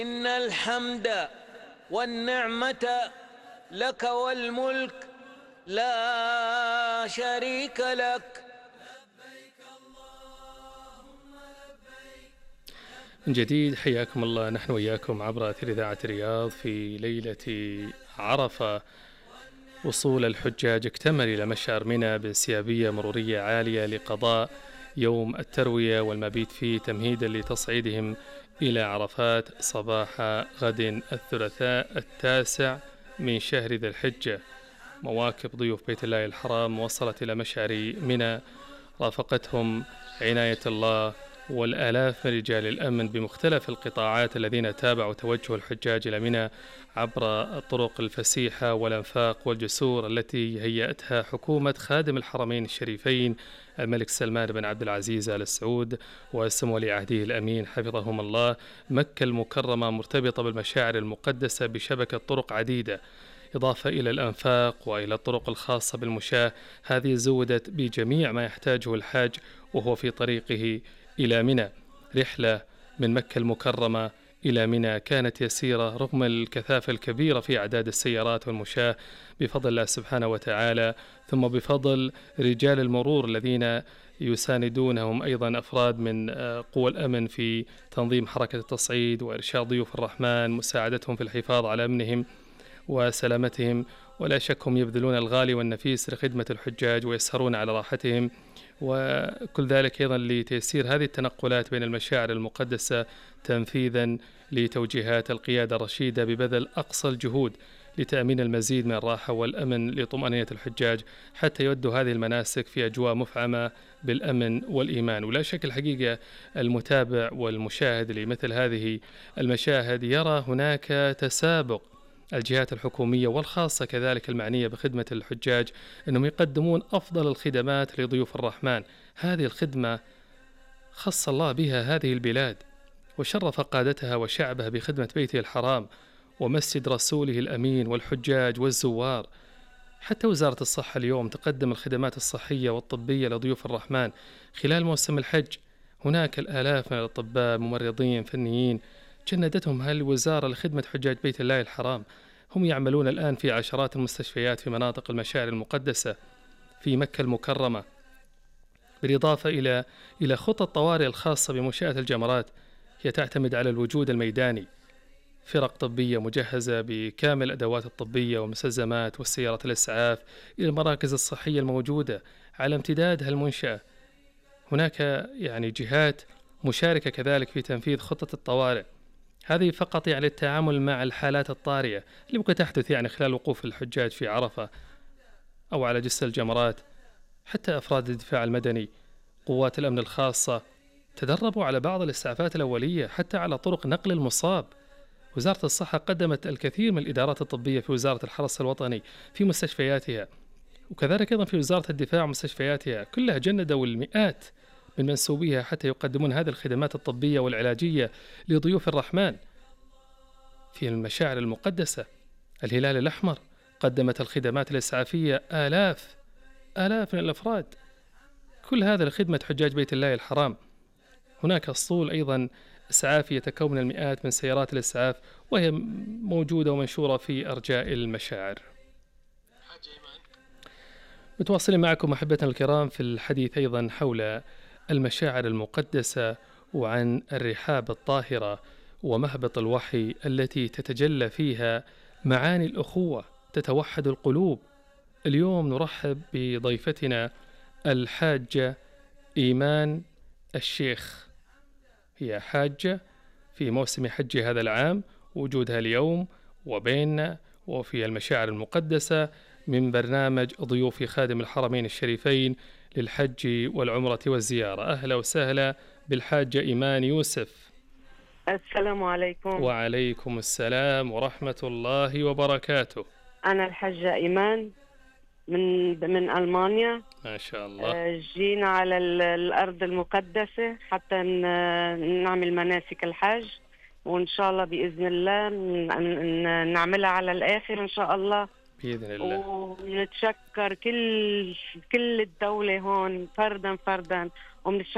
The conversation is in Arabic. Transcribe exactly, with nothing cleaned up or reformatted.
إن الحمد والنعمة لك والملك لا شريك لك. من جديد حياكم الله، نحن وياكم عبر أثير إذاعة الرياض في ليلة عرفة. وصول الحجاج اكتمل إلى مشعر منى بانسيابية مرورية عالية لقضاء يوم التروية والمبيت فيه تمهيدا لتصعيدهم إلى عرفات صباح غد الثلاثاء التاسع من شهر ذي الحجة. مواكب ضيوف بيت الله الحرام وصلت إلى مشعر منى، رافقتهم عناية الله والآلاف من رجال الأمن بمختلف القطاعات الذين تابعوا توجه الحجاج إلى منى عبر الطرق الفسيحة والأنفاق والجسور التي هيأتها حكومة خادم الحرمين الشريفين الملك سلمان بن عبد العزيز آل سعود وسمو ولي عهده الأمين حفظهم الله. مكة المكرمة مرتبطة بالمشاعر المقدسة بشبكة طرق عديدة، إضافة إلى الأنفاق وإلى الطرق الخاصة بالمشاة. هذه زودت بجميع ما يحتاجه الحاج وهو في طريقه إلى منى. رحلة من مكة المكرمة إلى منى كانت يسيرة رغم الكثافة الكبيرة في أعداد السيارات والمشاة بفضل الله سبحانه وتعالى، ثم بفضل رجال المرور الذين يساندونهم أيضا أفراد من قوى الأمن في تنظيم حركة التصعيد وإرشاد ضيوف الرحمن، مساعدتهم في الحفاظ على أمنهم وسلامتهم. ولا شك هم يبذلون الغالي والنفيس لخدمة الحجاج ويسهرون على راحتهم، وكل ذلك أيضا لتيسير هذه التنقلات بين المشاعر المقدسة تنفيذا لتوجيهات القيادة الرشيدة ببذل أقصى الجهود لتأمين المزيد من الراحة والأمن لطمأنينة الحجاج حتى يودوا هذه المناسك في أجواء مفعمة بالأمن والإيمان. ولا شك الحقيقة المتابع والمشاهد لمثل هذه المشاهد يرى هناك تسابق الجهات الحكومية والخاصة كذلك المعنية بخدمة الحجاج أنهم يقدمون أفضل الخدمات لضيوف الرحمن. هذه الخدمة خص الله بها هذه البلاد وشرف قادتها وشعبها بخدمة بيته الحرام ومسجد رسوله الأمين والحجاج والزوار. حتى وزارة الصحة اليوم تقدم الخدمات الصحية والطبية لضيوف الرحمن خلال موسم الحج. هناك الآلاف من الأطباء ممرضين فنيين جندتهم هالوزارة لخدمة حجاج بيت الله الحرام. هم يعملون الآن في عشرات المستشفيات في مناطق المشاعر المقدسة في مكة المكرمة، بالإضافة إلى إلى خطط الطوارئ الخاصة بمنشآت الجمرات. هي تعتمد على الوجود الميداني، فرق طبية مجهزة بكامل الأدوات الطبية والمستلزمات والسيارات الإسعاف إلى المراكز الصحية الموجودة على امتداد هالمنشأة. هناك يعني جهات مشاركة كذلك في تنفيذ خطة الطوارئ، هذه فقط يعني التعامل مع الحالات الطارئة اللي ممكن تحدث يعني خلال وقوف الحجاج في عرفة أو على جسر الجمرات. حتى أفراد الدفاع المدني، قوات الأمن الخاصة تدربوا على بعض الإسعافات الأولية حتى على طرق نقل المصاب. وزارة الصحة قدمت الكثير من الإدارات الطبية في وزارة الحرس الوطني في مستشفياتها، وكذلك أيضا في وزارة الدفاع ومستشفياتها، كلها جندوا المئات من منسوبيها حتى يقدمون هذه الخدمات الطبية والعلاجية لضيوف الرحمن في المشاعر المقدسة. الهلال الأحمر قدمت الخدمات الإسعافية آلاف آلاف من الأفراد، كل هذا لخدمة حجاج بيت الله الحرام. هناك أسطول أيضا إسعافي يتكون من المئات من سيارات الإسعاف وهي موجودة ومنشورة في أرجاء المشاعر. متواصلين معكم أحبتنا الكرام في الحديث أيضا حول المشاعر المقدسة وعن الرحاب الطاهرة ومهبط الوحي التي تتجلى فيها معاني الأخوة تتوحد القلوب. اليوم نرحب بضيفتنا الحاجة إيمان الشيخ، هي حاجة في موسم حج هذا العام، وجودها اليوم وبيننا وفي المشاعر المقدسة من برنامج ضيوف خادم الحرمين الشريفين للحج والعمرة والزيارة. أهلا وسهلا بالحاجة إيمان يوسف. السلام عليكم. وعليكم السلام ورحمة الله وبركاته. أنا الحاجة إيمان من من ألمانيا. ما شاء الله. جينا على الأرض المقدسة حتى نعمل مناسك الحج، وإن شاء الله بإذن الله نعملها على الآخر إن شاء الله بإذن الله. ونتشكر كل كل الدولة هون فردا فردا، ومنتشكر